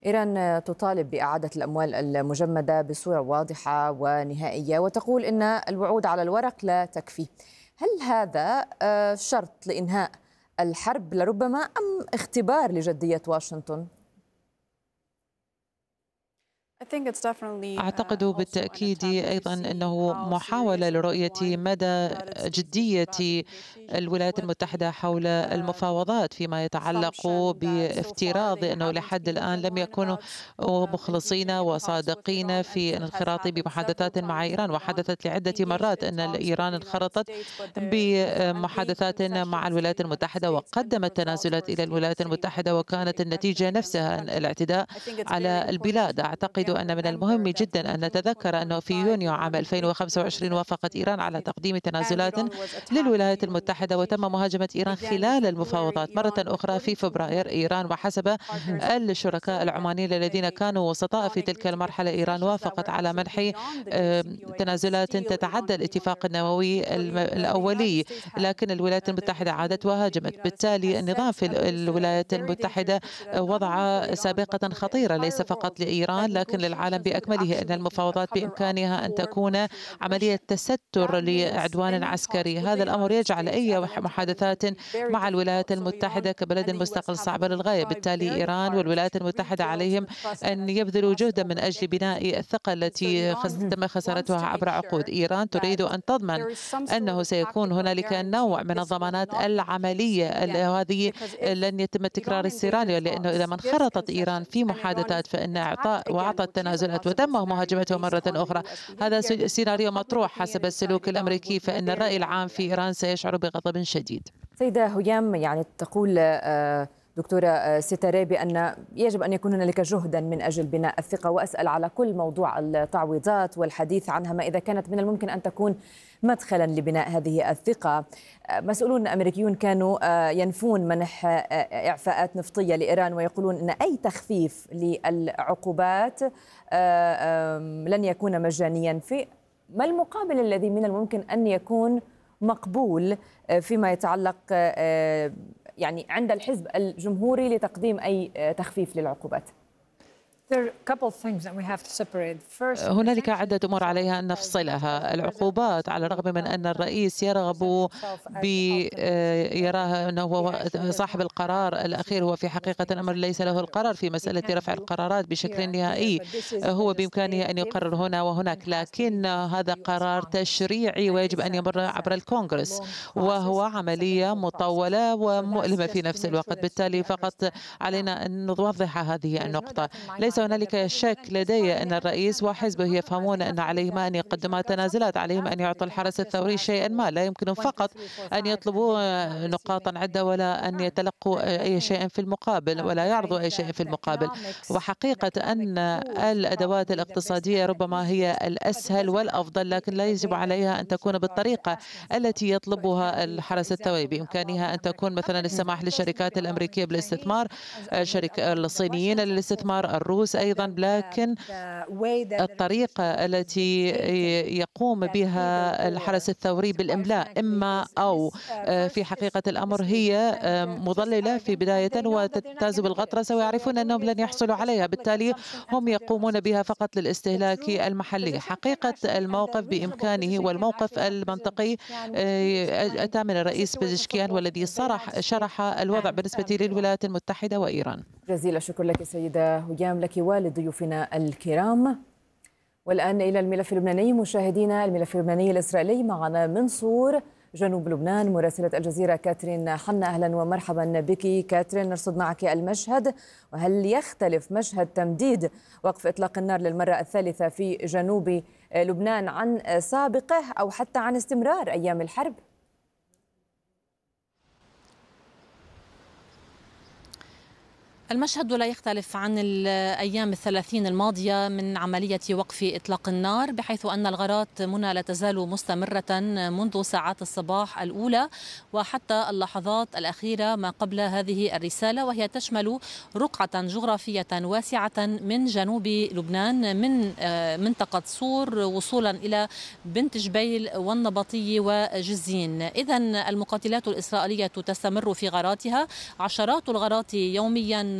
إيران تطالب بإعادة الأموال المجمدة بصورة واضحة ونهائية، وتقول إن الوعود على الورق لا تكفي. هل هذا شرط لإنهاء الحرب لربما، أم اختبار لجدية واشنطن؟ أعتقد بالتأكيد أيضا أنه محاولة لرؤية مدى جدية الولايات المتحدة حول المفاوضات فيما يتعلق بافتراض أنه لحد الآن لم يكونوا مخلصين وصادقين في الانخراط بمحادثات مع إيران. وحدثت لعدة مرات أن إيران انخرطت بمحادثات مع الولايات المتحدة وقدمت تنازلات إلى الولايات المتحدة، وكانت النتيجة نفسها الاعتداء على البلاد. أعتقد أن من المهم جدا أن نتذكر أنه في يونيو عام 2025 وافقت إيران على تقديم تنازلات للولايات المتحدة، وتم مهاجمة إيران خلال المفاوضات مرة أخرى في فبراير. إيران وحسب الشركاء العمانيين الذين كانوا وسطاء في تلك المرحلة، إيران وافقت على منح تنازلات تتعدى الاتفاق النووي الأولي، لكن الولايات المتحدة عادت وهاجمت. بالتالي النظام في الولايات المتحدة وضع سابقة خطيرة ليس فقط لإيران لكن للعالم بأكمله، أن المفاوضات بإمكانها أن تكون عملية تستر لعدوان عسكري. هذا الأمر يجعل أي محادثات مع الولايات المتحدة كبلد مستقل صعبة للغاية. بالتالي إيران والولايات المتحدة عليهم أن يبذلوا جهدا من أجل بناء الثقة التي تم خسارتها عبر عقود. إيران تريد أن تضمن أنه سيكون هنالك نوع من الضمانات العملية، هذه لن يتم تكرار السيناريو، لأنه إذا ما انخرطت إيران في محادثات فإن وأعطت تنازلات وتم مهاجمته مرة أخرى، هذا سيناريو مطروح حسب السلوك الأمريكي، فإن الرأي العام في إيران سيشعر بغضب شديد. سيدة هيام، يعني تقول دكتورة ستاري بأن يجب أن يكون هنالك جهدا من أجل بناء الثقة، وأسأل على كل موضوع التعويضات والحديث عنها، ما إذا كانت من الممكن أن تكون مدخلا لبناء هذه الثقة. مسؤولون أمريكيون كانوا ينفون منح إعفاءات نفطية لإيران، ويقولون أن أي تخفيف للعقوبات لن يكون مجانيا. ما المقابل الذي من الممكن أن يكون مقبول فيما يتعلق يعني عند الحزب الجمهوري لتقديم أي تخفيف للعقوبات؟ هنالك عدة أمور عليها أن نفصلها. العقوبات، على الرغم من أن الرئيس يرغب يراها أنه هو صاحب القرار الأخير، هو في حقيقة الأمر ليس له القرار في مسألة رفع القرارات بشكل نهائي، هو بإمكانه أن يقرر هنا وهناك، لكن هذا قرار تشريعي ويجب أن يمر عبر الكونغرس، وهو عملية مطولة ومؤلمة في نفس الوقت. بالتالي فقط علينا أن نوضح هذه النقطة. ليس هنالك شك لدي أن الرئيس وحزبه يفهمون أن عليهم أن يقدموا تنازلات، عليهم أن يعطوا الحرس الثوري شيئا ما، لا يمكن فقط أن يطلبوا نقاطا عدة ولا أن يتلقوا أي شيء في المقابل ولا يعرضوا أي شيء في المقابل. وحقيقة أن الأدوات الاقتصادية ربما هي الأسهل والأفضل، لكن لا يجب عليها أن تكون بالطريقة التي يطلبها الحرس الثوري. بإمكانها أن تكون مثلا السماح للشركات الأمريكية بالاستثمار، شركة الصينيين للاستثمار، الروس أيضا، لكن الطريقة التي يقوم بها الحرس الثوري بالإملاء إما أو في حقيقة الأمر هي مضللة في بداية وتجتاز بالغطرسة، ويعرفون أنهم لن يحصلوا عليها، بالتالي هم يقومون بها فقط للاستهلاك المحلي. حقيقة الموقف بإمكانه والموقف المنطقي أتى من الرئيس بزشكيان، والذي شرح الوضع بالنسبة للولايات المتحدة وإيران. جزيل الشكر لك سيدة هيام، لك ولضيوفنا الكرام. والآن إلى الملف اللبناني. مشاهدينا، الملف اللبناني الإسرائيلي معنا من صور جنوب لبنان مراسلة الجزيرة كاترين حنا. أهلا ومرحبا بك كاترين، نرصد معك المشهد. وهل يختلف مشهد تمديد وقف إطلاق النار للمرة الثالثة في جنوب لبنان عن سابقه أو حتى عن استمرار أيام الحرب؟ المشهد لا يختلف عن الأيام الثلاثين الماضية من عملية وقف إطلاق النار، بحيث أن الغارات منى لا تزال مستمرة منذ ساعات الصباح الأولى وحتى اللحظات الأخيرة ما قبل هذه الرسالة، وهي تشمل رقعة جغرافية واسعة من جنوب لبنان، من منطقة صور وصولا إلى بنت جبيل والنبطية وجزين. إذن المقاتلات الإسرائيلية تستمر في غاراتها، عشرات الغارات يوميا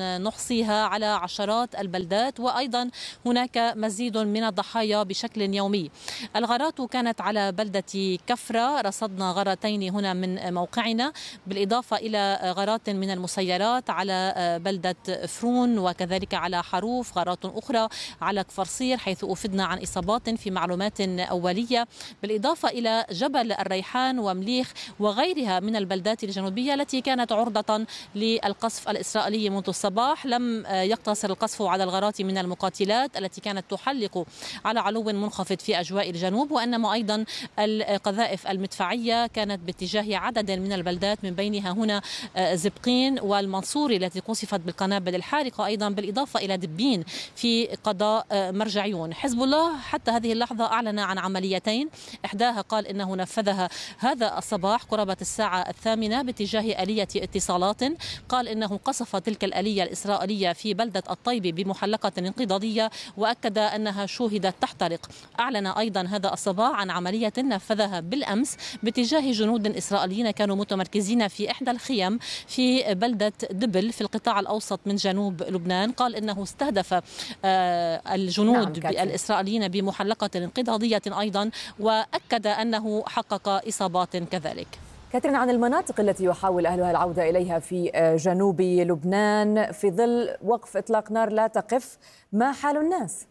نحصيها على عشرات البلدات، وأيضا هناك مزيد من الضحايا بشكل يومي. الغارات كانت على بلدة كفرة، رصدنا غارتين هنا من موقعنا، بالإضافة إلى غارات من المسيرات على بلدة فرون، وكذلك على حروف، غارات أخرى على كفرصير حيث أفدنا عن إصابات في معلومات أولية، بالإضافة إلى جبل الريحان ومليخ وغيرها من البلدات الجنوبية التي كانت عرضة للقصف الإسرائيلي منذ الصباح. لم يقتصر القصف على الغارات من المقاتلات التي كانت تحلق على علو منخفض في أجواء الجنوب، وإنما أيضا القذائف المدفعية كانت باتجاه عدد من البلدات من بينها هنا زبقين والمنصوري التي قصفت بالقنابل الحارقة أيضا، بالإضافة إلى دبين في قضاء مرجعيون. حزب الله حتى هذه اللحظة أعلن عن عمليتين، إحداها قال إنه نفذها هذا الصباح قرابة الساعة 8 باتجاه آلية اتصالات، قال إنه قصف تلك الآلية الإسرائيلية في بلدة الطيب بمحلقة انقضاضية، وأكد أنها شوهدت تحترق. أعلن أيضا هذا الصباح عن عملية نفذها بالأمس باتجاه جنود إسرائيليين كانوا متمركزين في إحدى الخيام في بلدة دبل في القطاع الأوسط من جنوب لبنان. قال إنه استهدف الجنود الإسرائيليين بمحلقة انقضاضية أيضا، وأكد أنه حقق إصابات كذلك. كاترين، عن المناطق التي يحاول أهلها العودة إليها في جنوب لبنان في ظل وقف إطلاق نار لا تقف، ما حال الناس؟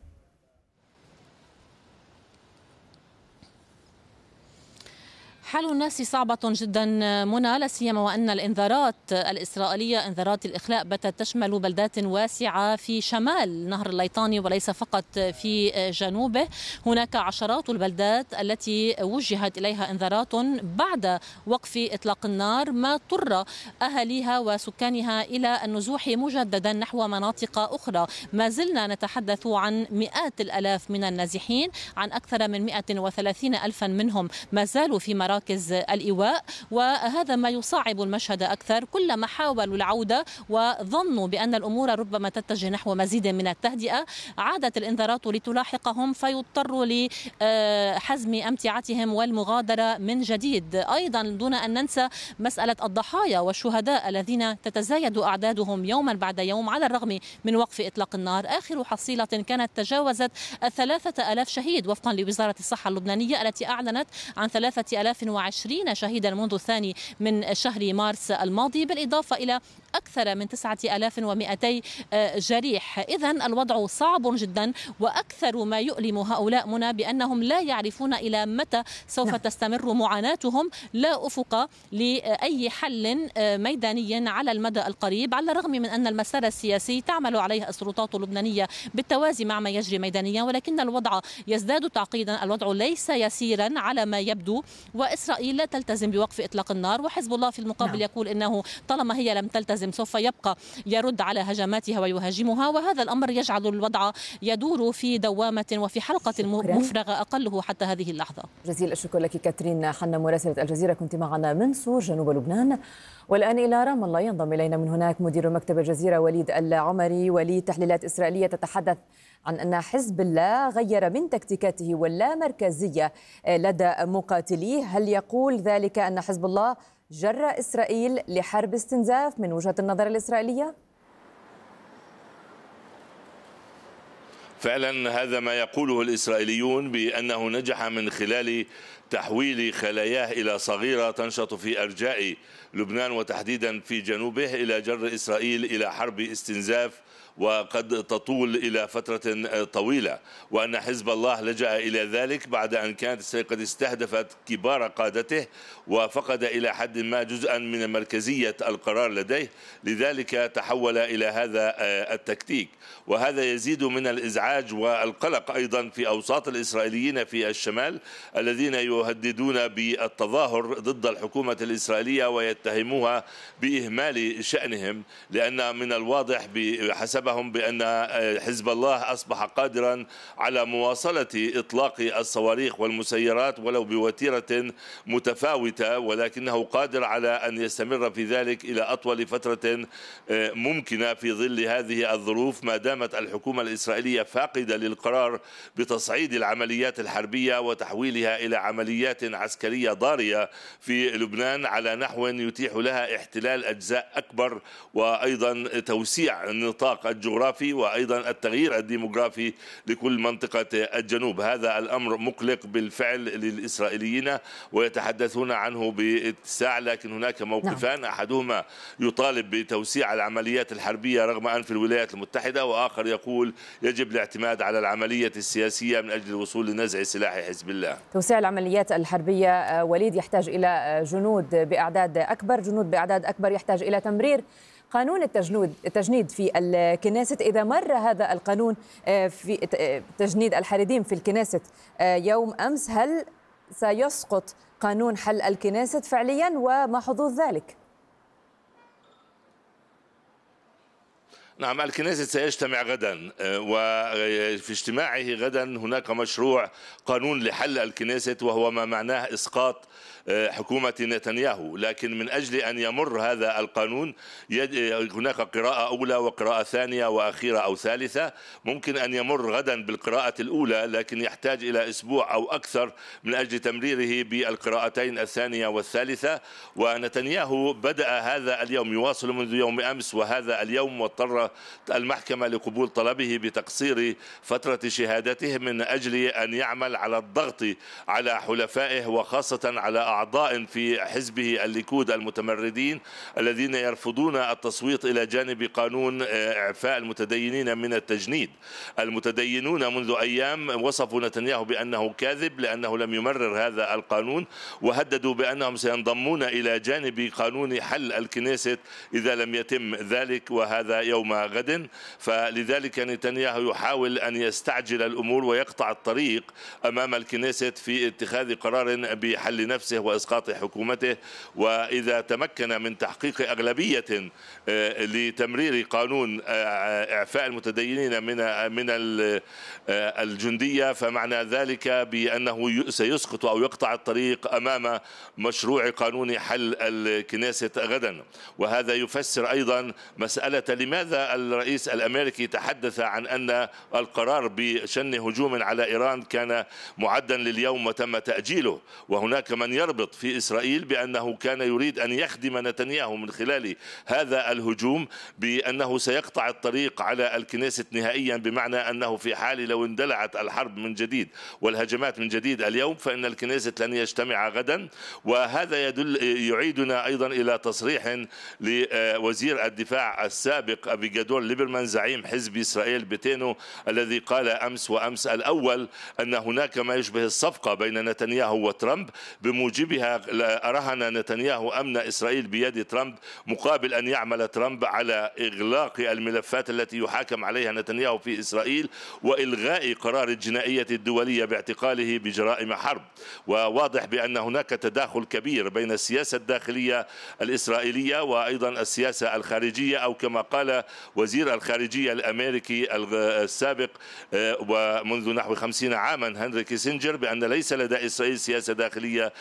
حال الناس صعبة جدا منى، لا سيما وأن الإنذارات الإسرائيلية إنذارات الإخلاء باتت تشمل بلدات واسعة في شمال نهر الليطاني وليس فقط في جنوبه. هناك عشرات البلدات التي وجهت إليها إنذارات بعد وقف إطلاق النار، ما اضطر أهاليها وسكانها إلى النزوح مجددا نحو مناطق أخرى. ما زلنا نتحدث عن مئات الآلاف من النازحين، عن أكثر من 130 ألفا منهم ما زالوا في مراكز الإيواء، وهذا ما يصعب المشهد أكثر. كلما حاولوا العودة وظنوا بأن الأمور ربما تتجه نحو مزيد من التهدئة، عادت الإنذارات لتلاحقهم فيضطروا لحزم أمتعتهم والمغادرة من جديد. أيضا دون أن ننسى مسألة الضحايا والشهداء الذين تتزايد أعدادهم يوما بعد يوم على الرغم من وقف إطلاق النار. آخر حصيلة كانت تجاوزت 3000 شهيد وفقا لوزارة الصحة اللبنانية التي أعلنت عن 3020 شهيدا منذ الثاني من شهر مارس الماضي، بالإضافة إلى أكثر من 9200 جريح. إذن الوضع صعب جدا، وأكثر ما يؤلم هؤلاء منى بأنهم لا يعرفون إلى متى سوف تستمر معاناتهم، لا أفق لأي حل ميداني على المدى القريب، على الرغم من أن المسار السياسي تعمل عليه السلطات اللبنانية بالتوازي مع ما يجري ميدانيا، ولكن الوضع يزداد تعقيدا. الوضع ليس يسيرا على ما يبدو، وإسرائيل لا تلتزم بوقف إطلاق النار، وحزب الله في المقابل يقول إنه طالما هي لم تلتزم سوف يبقى يرد على هجماتها ويهاجمها، وهذا الأمر يجعل الوضع يدور في دوامة وفي حلقة مفرغة أقله حتى هذه اللحظة. جزيل الشكر لك كاترين حنا مراسلة الجزيرة، كنت معنا من سور جنوب لبنان. والآن إلى رام الله، ينضم إلينا من هناك مدير مكتب الجزيرة وليد العمري. وليد، تحليلات إسرائيلية تتحدث عن أن حزب الله غير من تكتيكاته واللامركزية لدى مقاتليه، هل يقول ذلك أن حزب الله جر إسرائيل لحرب استنزاف من وجهة النظر الإسرائيلية؟ فعلا هذا ما يقوله الإسرائيليون، بأنه نجح من خلال تحويل خلاياه إلى صغيرة تنشط في أرجاء لبنان وتحديدا في جنوبه إلى جر إسرائيل إلى حرب استنزاف وقد تطول إلى فترة طويلة، وأن حزب الله لجأ إلى ذلك بعد أن كانت إسرائيل قد استهدفت كبار قادته وفقد إلى حد ما جزءا من مركزية القرار لديه، لذلك تحول إلى هذا التكتيك. وهذا يزيد من الإزعاج والقلق أيضا في أوساط الإسرائيليين في الشمال الذين يهددون بالتظاهر ضد الحكومة الإسرائيلية ويتهموها بإهمال شأنهم، لأن من الواضح بحسب خطابهم بأن حزب الله أصبح قادرا على مواصلة إطلاق الصواريخ والمسيرات ولو بوتيرة متفاوتة، ولكنه قادر على أن يستمر في ذلك إلى أطول فترة ممكنة في ظل هذه الظروف، ما دامت الحكومة الإسرائيلية فاقدة للقرار بتصعيد العمليات الحربية وتحويلها إلى عمليات عسكرية ضارية في لبنان على نحو يتيح لها احتلال أجزاء أكبر، وأيضا توسيع النطاق الجغرافي، وأيضا التغيير الديموغرافي لكل منطقة الجنوب. هذا الأمر مقلق بالفعل للإسرائيليين ويتحدثون عنه باتساع، لكن هناك موقفان، أحدهما يطالب بتوسيع العمليات الحربية رغم أنف الولايات المتحدة، وآخر يقول يجب الاعتماد على العملية السياسية من أجل الوصول لنزع سلاح حزب الله. توسيع العمليات الحربية وليد يحتاج إلى جنود بأعداد أكبر، جنود بأعداد أكبر يحتاج إلى تمرير قانون التجنيد في الكنيست. إذا مر هذا القانون في تجنيد الحريديم في الكنيست يوم أمس، هل سيسقط قانون حل الكنيست فعليا وما حظوظ ذلك؟ نعم، الكنيست سيجتمع غدا، وفي اجتماعه غدا هناك مشروع قانون لحل الكنيست، وهو ما معناه إسقاط حكومة نتنياهو. لكن من أجل أن يمر هذا القانون هناك قراءة أولى وقراءة ثانية وأخيرة أو ثالثة. ممكن أن يمر غدا بالقراءة الأولى، لكن يحتاج إلى أسبوع أو أكثر من أجل تمريره بالقراءتين الثانية والثالثة. ونتنياهو بدأ هذا اليوم، يواصل منذ يوم أمس وهذا اليوم، واضطر المحكمة لقبول طلبه بتقصير فترة شهادته من أجل أن يعمل على الضغط على حلفائه، وخاصة على أعضاء في حزبه الليكود المتمردين الذين يرفضون التصويت إلى جانب قانون إعفاء المتدينين من التجنيد. المتدينون منذ أيام وصفوا نتنياهو بأنه كاذب لأنه لم يمرر هذا القانون، وهددوا بأنهم سينضمون إلى جانب قانون حل الكنيست إذا لم يتم ذلك، وهذا يوم غد. فلذلك نتنياهو يحاول أن يستعجل الأمور ويقطع الطريق أمام الكنيست في اتخاذ قرار بحل نفسه وإسقاط حكومته. وإذا تمكن من تحقيق أغلبية لتمرير قانون إعفاء المتدينين من الجندية، فمعنى ذلك بأنه سيسقط أو يقطع الطريق أمام مشروع قانون حل الكنيست غدا. وهذا يفسر أيضا مسألة لماذا الرئيس الأمريكي تحدث عن أن القرار بشن هجوم على إيران كان معدا لليوم وتم تأجيله. وهناك من يربط في إسرائيل بأنه كان يريد أن يخدم نتنياهو من خلال هذا الهجوم بأنه سيقطع الطريق على الكنيست نهائيا، بمعنى أنه في حال لو اندلعت الحرب من جديد والهجمات من جديد اليوم فإن الكنيست لن يجتمع غدا. وهذا يعيدنا أيضا إلى تصريح لوزير الدفاع السابق أبيجادور ليبرمان زعيم حزب إسرائيل بيتينو، الذي قال أمس وأمس الأول أن هناك ما يشبه الصفقة بين نتنياهو وترامب، بموجبها رهن نتنياهو أمن إسرائيل بيد ترامب مقابل أن يعمل ترامب على إغلاق الملفات التي يحاكم عليها نتنياهو في إسرائيل وإلغاء قرار الجنائية الدولية باعتقاله بجرائم حرب. وواضح بأن هناك تداخل كبير بين السياسة الداخلية الإسرائيلية وأيضا السياسة الخارجية، أو كما قال وزير الخارجية الأمريكي السابق ومنذ نحو 50 عاما هنري كيسنجر، بأن ليس لدى إسرائيل سياسة داخلية،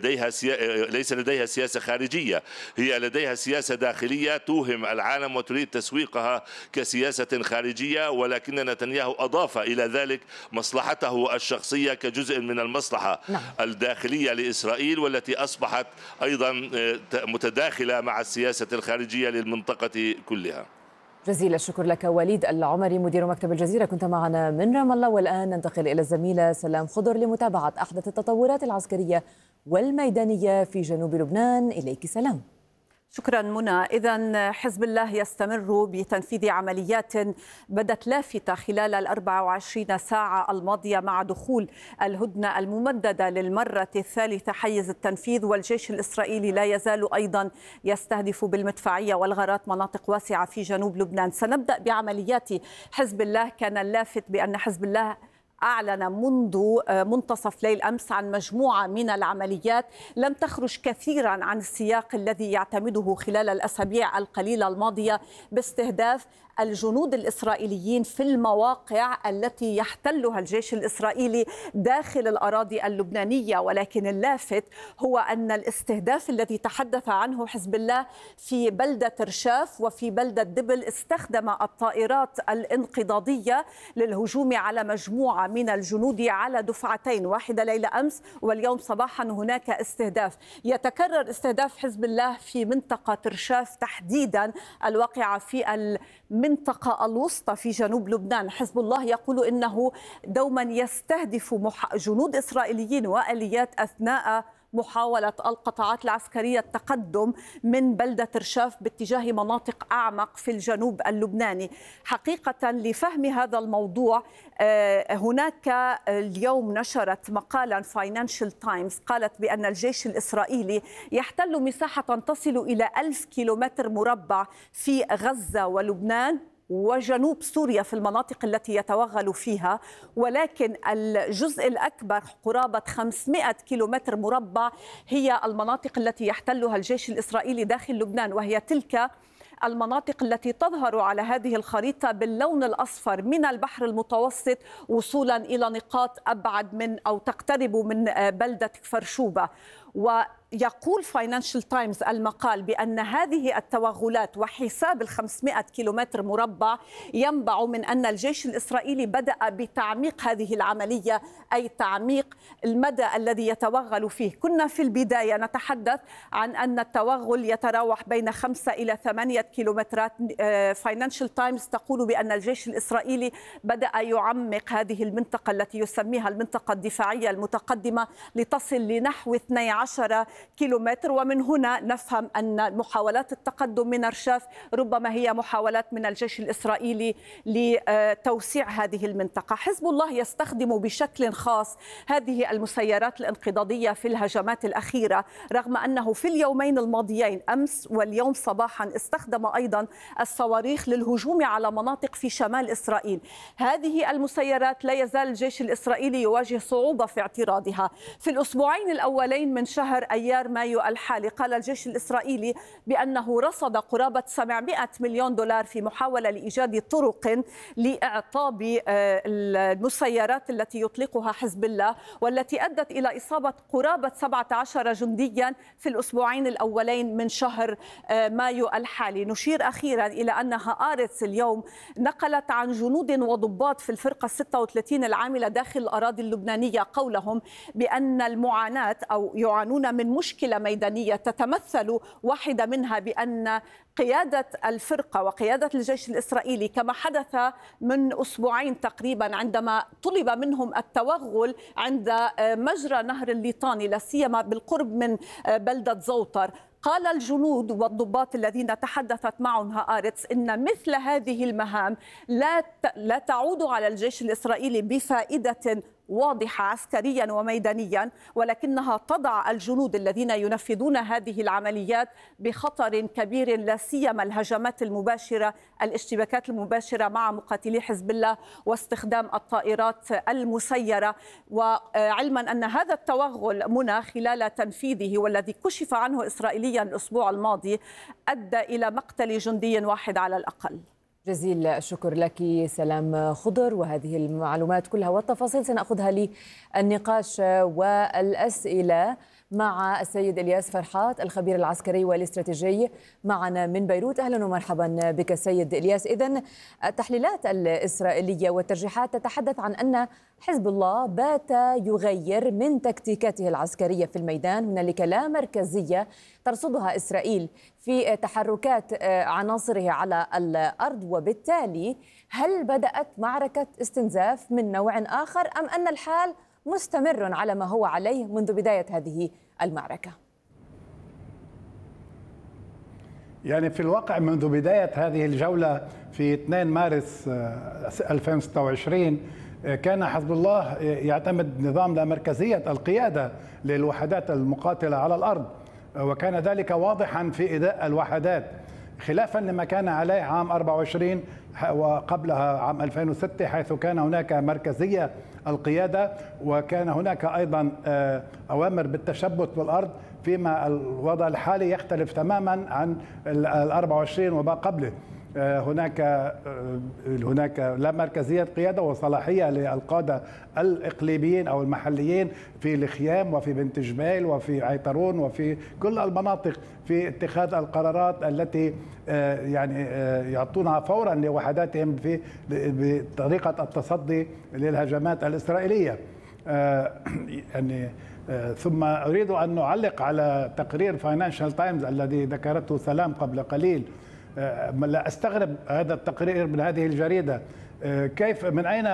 ليس لديها سياسة خارجية، هي لديها سياسة داخلية توهم العالم وتريد تسويقها كسياسة خارجية. ولكن نتنياهو أضاف إلى ذلك مصلحته الشخصية كجزء من المصلحة الداخلية لإسرائيل، والتي أصبحت أيضا متداخلة مع السياسة الخارجية للمنطقة كلها. جزيل الشكر لك وليد العمري مدير مكتب الجزيرة، كنت معنا من رام الله. والآن ننتقل إلى الزميلة سلام خضر لمتابعة أحدث التطورات العسكرية والميدانية في جنوب لبنان. إليك سلام. شكرا منى. إذن حزب الله يستمر بتنفيذ عمليات بدت لافتة خلال 24 ساعة الماضية مع دخول الهدنة الممددة للمرة الثالثة حيز التنفيذ، والجيش الإسرائيلي لا يزال أيضا يستهدف بالمدفعية والغارات مناطق واسعة في جنوب لبنان. سنبدأ بعمليات حزب الله. كان اللافت بأن حزب الله أعلن منذ منتصف ليل أمس عن مجموعة من العمليات لم تخرج كثيرا عن السياق الذي يعتمده خلال الأسابيع القليلة الماضية باستهداف الجنود الإسرائيليين في المواقع التي يحتلها الجيش الإسرائيلي داخل الأراضي اللبنانية، ولكن اللافت هو أن الاستهداف الذي تحدث عنه حزب الله في بلدة رشاف وفي بلدة دبل استخدم الطائرات الانقضاضية للهجوم على مجموعة من الجنود على دفعتين، واحدة ليلة أمس واليوم صباحا هناك استهداف. يتكرر استهداف حزب الله في منطقة رشاف تحديدا الواقعة في المنطقة الوسطى في جنوب لبنان. حزب الله يقول إنه دوما يستهدف جنود إسرائيليين وآليات أثناء محاولة القطاعات العسكرية التقدم من بلدة رشاف باتجاه مناطق أعمق في الجنوب اللبناني. حقيقة لفهم هذا الموضوع هناك اليوم نشرت مقالا فاينانشال تايمز قالت بأن الجيش الإسرائيلي يحتل مساحة تصل إلى 1000 كيلومتر مربع في غزة ولبنان وجنوب سوريا في المناطق التي يتوغل فيها، ولكن الجزء الأكبر قرابة 500 كيلومتر مربع هي المناطق التي يحتلها الجيش الإسرائيلي داخل لبنان، وهي تلك المناطق التي تظهر على هذه الخريطة باللون الأصفر من البحر المتوسط وصولا إلى نقاط أبعد من أو تقترب من بلدة كفر شوبة. ويقول فاينانشال تايمز المقال بأن هذه التوغلات وحساب 500 كيلومتر مربع ينبع من أن الجيش الإسرائيلي بدأ بتعميق هذه العملية، أي تعميق المدى الذي يتوغل فيه. كنا في البداية نتحدث عن أن التوغل يتراوح بين 5 إلى 8 كيلومترات. فاينانشال تايمز تقول بأن الجيش الإسرائيلي بدأ يعمق هذه المنطقة التي يسميها المنطقة الدفاعية المتقدمة لتصل لنحو 12 كيلومتر، ومن هنا نفهم أن محاولات التقدم من رشاف ربما هي محاولات من الجيش الإسرائيلي لتوسيع هذه المنطقة. حزب الله يستخدم بشكل خاص هذه المسيرات الانقضاضية في الهجمات الأخيرة، رغم أنه في اليومين الماضيين أمس واليوم صباحا استخدم أيضا الصواريخ للهجوم على مناطق في شمال إسرائيل. هذه المسيرات لا يزال الجيش الإسرائيلي يواجه صعوبة في اعتراضها. في الأسبوعين الأولين من شهر أيار مايو الحالي قال الجيش الإسرائيلي بأنه رصد قرابة 700 مليون دولار في محاولة لإيجاد طرق لإعطاب المسيرات التي يطلقها حزب الله، والتي أدت إلى إصابة قرابة 17 جنديا في الأسبوعين الأولين من شهر مايو الحالي. نشير أخيرا إلى أن هآرتس اليوم نقلت عن جنود وضباط في الفرقة 36 العاملة داخل الأراضي اللبنانية قولهم بأن المعاناة أو يعانون من مشكلة ميدانية تتمثل واحدة منها بأن قيادة الفرقة وقيادة الجيش الإسرائيلي كما حدث من أسبوعين تقريبا عندما طلب منهم التوغل عند مجرى نهر الليطاني لا سيما بالقرب من بلدة زوطر. قال الجنود والضباط الذين تحدثت معهم هآرتس إن مثل هذه المهام لا تعود على الجيش الإسرائيلي بفائدة واضحة عسكريا وميدانيا، ولكنها تضع الجنود الذين ينفذون هذه العمليات بخطر كبير، لا سيما الهجمات المباشرة، الاشتباكات المباشرة مع مقاتلي حزب الله واستخدام الطائرات المسيرة. وعلما أن هذا التوغل منى خلال تنفيذه والذي كشف عنه إسرائيليا الأسبوع الماضي أدى إلى مقتل جندي واحد على الأقل. جزيل الشكر لك سلام خضر، وهذه المعلومات كلها والتفاصيل سنأخذها للنقاش والأسئلة مع السيد إلياس فرحات الخبير العسكري والاستراتيجي معنا من بيروت. أهلا ومرحبا بك سيد إلياس. إذن التحليلات الإسرائيلية والترجيحات تتحدث عن أن حزب الله بات يغير من تكتيكاته العسكرية في الميدان، هنالك لا مركزية ترصدها إسرائيل في تحركات عناصره على الأرض، وبالتالي هل بدأت معركة استنزاف من نوع آخر أم أن الحال مستمر على ما هو عليه منذ بداية هذه المعركة؟ يعني في الواقع منذ بداية هذه الجولة في 2 مارس 2026 كان حزب الله يعتمد نظام لا مركزية القيادة للوحدات المقاتلة على الأرض، وكان ذلك واضحا في إداء الوحدات خلافا لما كان عليه عام 24 وقبلها عام 2006 حيث كان هناك مركزية القيادة وكان هناك أيضا أوامر بالتشبث بالأرض، فيما الوضع الحالي يختلف تماما عن 24 وما قبله. هناك لا مركزية قيادة وصلاحية للقادة الإقليميين أو المحليين في الخيام وفي بنت جبيل وفي عيطرون وفي كل المناطق في اتخاذ القرارات التي يعني يعطونها فورا لوحداتهم في بطريقة التصدي للهجمات الإسرائيلية. يعني ثم أريد أن نعلق على تقرير فاينانشال تايمز الذي ذكرته سلام قبل قليل. لا أستغرب هذا التقرير من هذه الجريدة، كيف من أين